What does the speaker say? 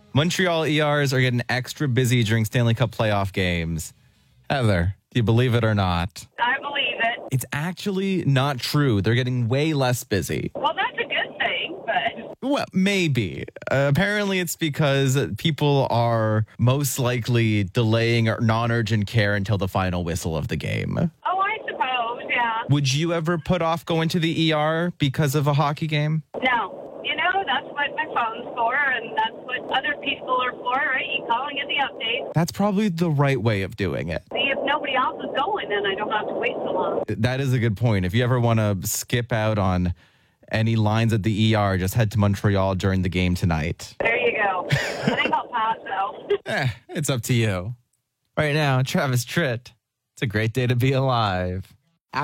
Montreal ERs are getting extra busy during Stanley Cup playoff games. Heather, do you believe it or not? I believe it. It's actually not true. They're getting way less busy. Well, that's a good thing, but Well, maybe. Apparently, it's because people are most likely delaying non-urgent care until the final whistle of the game. oh, I suppose, yeah. Would you ever put off going to the ER because of a hockey game? No. That's what my phone's for, and that's what other people are for, right? You call and get the update. That's probably the right way of doing it. See, if nobody else is going, then I don't have to wait so long. That is a good point. If you ever want to skip out on any lines at the ER, just head to Montreal during the game tonight. There you go. I think I'll pass, though. It's up to you. Right now, Travis Tritt. It's a great day to be alive.